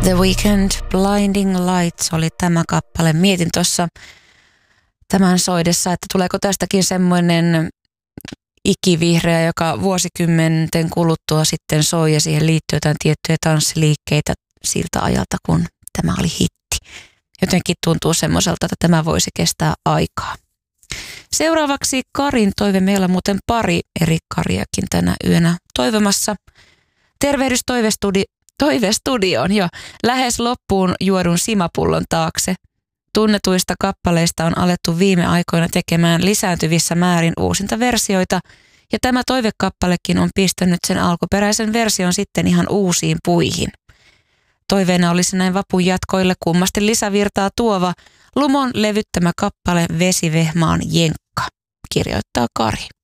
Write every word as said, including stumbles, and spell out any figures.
The Weeknd, Blinding Lights oli tämä kappale. Mietin tuossa tämän soidessa, että tuleeko tästäkin semmoinen ikivihreä, joka vuosikymmenten kuluttua sitten soi ja siihen liittyy jotain tiettyjä tanssiliikkeitä siltä ajalta, kun tämä oli hitti. Jotenkin tuntuu semmoiselta, että tämä voisi kestää aikaa. Seuraavaksi Karin toive. Meillä on muuten pari eri Kariakin tänä yönä toivomassa. Tervehdys toivestudi- toivestudioon jo lähes loppuun juodun simapullon taakse. Tunnetuista kappaleista on alettu viime aikoina tekemään lisääntyvissä määrin uusinta versioita, ja tämä toivekappalekin on pistänyt sen alkuperäisen version sitten ihan uusiin puihin. Toiveena olisi näin vapun jatkoille kummasti lisävirtaa tuova Lumon levyttämä kappale Vesivehmaan Jenkka, kirjoittaa Kari.